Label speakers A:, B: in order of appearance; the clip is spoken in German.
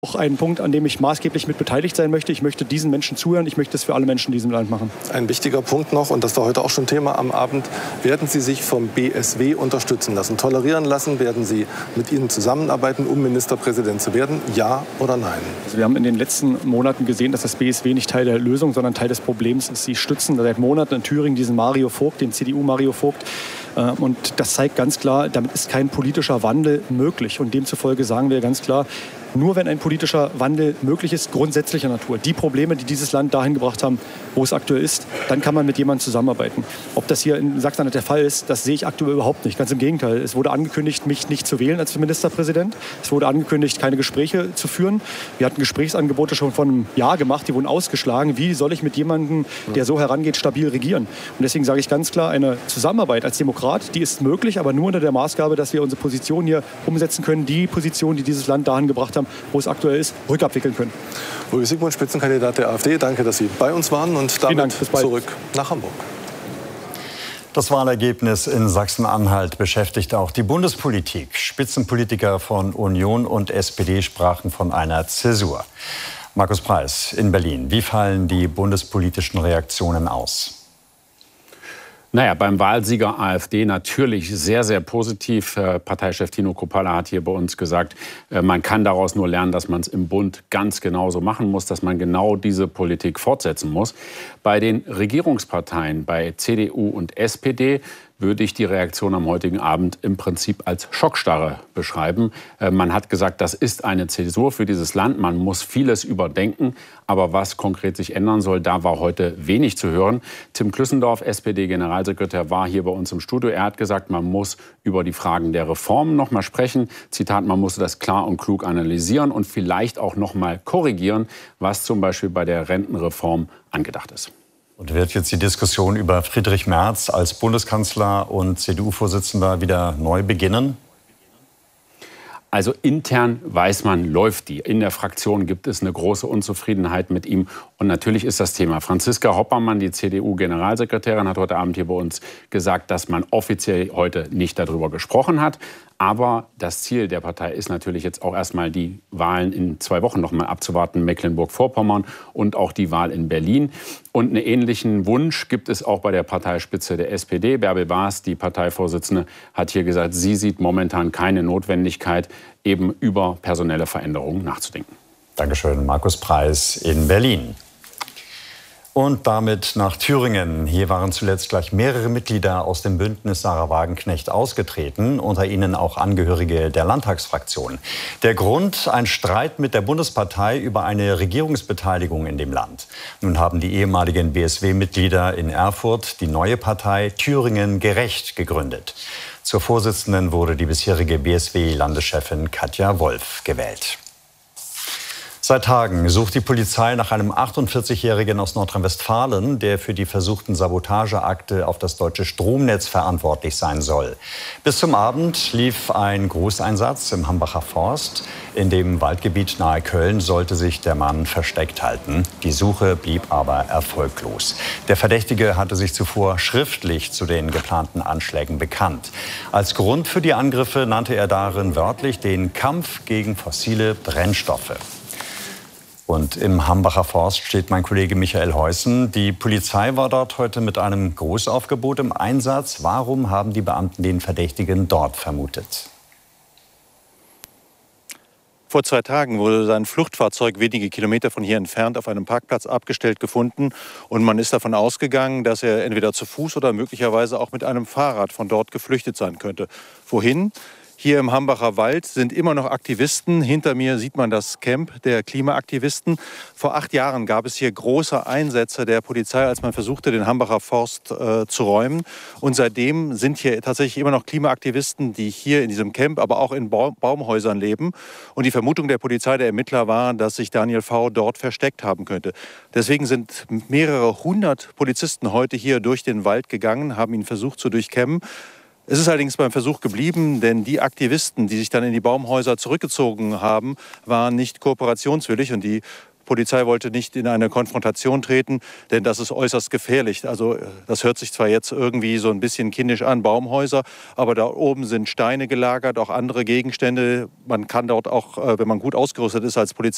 A: Auch ein Punkt, an dem ich maßgeblich mit beteiligt sein möchte. Ich möchte diesen Menschen zuhören. Ich möchte es für alle Menschen in diesem Land machen.
B: Ein wichtiger Punkt noch, und das war heute auch schon Thema am Abend. Werden Sie sich vom BSW unterstützen lassen, tolerieren lassen? Werden Sie mit Ihnen zusammenarbeiten, um Ministerpräsident zu werden? Ja oder nein?
A: Also wir haben in den letzten Monaten gesehen, dass das BSW nicht Teil der Lösung, sondern Teil des Problems ist. Sie stützen seit Monaten in Thüringen diesen Mario Vogt, den CDU-Mario Vogt. Und das zeigt ganz klar, damit ist kein politischer Wandel möglich. Und demzufolge sagen wir ganz klar, nur wenn ein politischer Wandel möglich ist, grundsätzlicher Natur, die Probleme, die dieses Land dahin gebracht haben, wo es aktuell ist, dann kann man mit jemandem zusammenarbeiten. Ob das hier in Sachsen-Anhalt der Fall ist, das sehe ich aktuell überhaupt nicht. Ganz im Gegenteil. Es wurde angekündigt, mich nicht zu wählen als Ministerpräsident. Es wurde angekündigt, keine Gespräche zu führen. Wir hatten Gesprächsangebote schon vor einem Jahr gemacht, die wurden ausgeschlagen. Wie soll ich mit jemandem, der so herangeht, stabil regieren? Und deswegen sage ich ganz klar, eine Zusammenarbeit als Demokrat, die ist möglich, aber nur unter der Maßgabe, dass wir unsere Position hier umsetzen können, die Position, die dieses Land dahin gebracht haben, wo es aktuell ist, rückabwickeln können.
B: Ulrich Siegmund, Spitzenkandidat der AfD, danke, dass Sie bei uns waren und damit zurück nach Hamburg.
C: Das Wahlergebnis in Sachsen-Anhalt beschäftigt auch die Bundespolitik. Spitzenpolitiker von Union und SPD sprachen von einer Zäsur. Markus Preis in Berlin. Wie fallen die bundespolitischen Reaktionen aus?
D: Naja, beim Wahlsieger AfD natürlich sehr, sehr positiv. Parteichef Tino Kruppalla hat hier bei uns gesagt, man kann daraus nur lernen, dass man es im Bund ganz genauso machen muss, dass man genau diese Politik fortsetzen muss. Bei den Regierungsparteien, bei CDU und SPD, würde ich die Reaktion am heutigen Abend im Prinzip als Schockstarre beschreiben. Man hat gesagt, das ist eine Zäsur für dieses Land. Man muss vieles überdenken. Aber was konkret sich ändern soll, da war heute wenig zu hören. Tim Klüssendorf, SPD-Generalsekretär, war hier bei uns im Studio. Er hat gesagt, man muss über die Fragen der Reformen noch mal sprechen. Zitat, man muss das klar und klug analysieren und vielleicht auch noch mal korrigieren, was zum Beispiel bei der Rentenreform angedacht ist.
C: Und wird jetzt die Diskussion über Friedrich Merz als Bundeskanzler und CDU-Vorsitzender wieder neu beginnen?
D: Also intern weiß man, läuft die. In der Fraktion gibt es eine große Unzufriedenheit mit ihm. Und natürlich ist das Thema. Franziska Hoppermann, die CDU-Generalsekretärin, hat heute Abend hier bei uns gesagt, dass man offiziell heute nicht darüber gesprochen hat. Aber das Ziel der Partei ist natürlich jetzt auch erstmal die Wahlen in 2 Wochen noch mal abzuwarten, Mecklenburg-Vorpommern und auch die Wahl in Berlin. Und einen ähnlichen Wunsch gibt es auch bei der Parteispitze der SPD. Bärbel Baas, die Parteivorsitzende, hat hier gesagt, sie sieht momentan keine Notwendigkeit, eben über personelle Veränderungen nachzudenken.
C: Dankeschön, Markus Preis in Berlin. Und damit nach Thüringen. Hier waren zuletzt gleich mehrere Mitglieder aus dem Bündnis Sarah Wagenknecht ausgetreten, unter ihnen auch Angehörige der Landtagsfraktion. Der Grund: ein Streit mit der Bundespartei über eine Regierungsbeteiligung in dem Land. Nun haben die ehemaligen BSW-Mitglieder in Erfurt die neue Partei Thüringen Gerecht gegründet. Zur Vorsitzenden wurde die bisherige BSW-Landeschefin Katja Wolf gewählt. Seit Tagen sucht die Polizei nach einem 48-Jährigen aus Nordrhein-Westfalen, der für die versuchten Sabotageakte auf das deutsche Stromnetz verantwortlich sein soll. Bis zum Abend lief ein Großeinsatz im Hambacher Forst. In dem Waldgebiet nahe Köln sollte sich der Mann versteckt halten. Die Suche blieb aber erfolglos. Der Verdächtige hatte sich zuvor schriftlich zu den geplanten Anschlägen bekannt. Als Grund für die Angriffe nannte er darin wörtlich den Kampf gegen fossile Brennstoffe. Und im Hambacher Forst steht mein Kollege Michael Heusen. Die Polizei war dort heute mit einem Großaufgebot im Einsatz. Warum haben die Beamten den Verdächtigen dort vermutet?
E: Vor 2 Tagen wurde sein Fluchtfahrzeug wenige Kilometer von hier entfernt auf einem Parkplatz abgestellt gefunden. Und man ist davon ausgegangen, dass er entweder zu Fuß oder möglicherweise auch mit einem Fahrrad von dort geflüchtet sein könnte. Wohin? Hier im Hambacher Wald sind immer noch Aktivisten. Hinter mir sieht man das Camp der Klimaaktivisten. Vor 8 Jahren gab es hier große Einsätze der Polizei, als man versuchte, den Hambacher Forst zu räumen. Und seitdem sind hier tatsächlich immer noch Klimaaktivisten, die hier in diesem Camp, aber auch in Baumhäusern leben. Und die Vermutung der Polizei, der Ermittler, war, dass sich Daniel V. dort versteckt haben könnte. Deswegen sind mehrere hundert Polizisten heute hier durch den Wald gegangen, haben ihn versucht zu durchkämmen. Es ist allerdings beim Versuch geblieben, denn die Aktivisten, die sich dann in die Baumhäuser zurückgezogen haben, waren nicht kooperationswillig und die Polizei wollte nicht in eine Konfrontation treten, denn das ist äußerst gefährlich. Also das hört sich zwar jetzt irgendwie so ein bisschen kindisch an, Baumhäuser, aber da oben sind Steine gelagert, auch andere Gegenstände. Man kann dort auch, wenn man gut ausgerüstet ist als Polizei,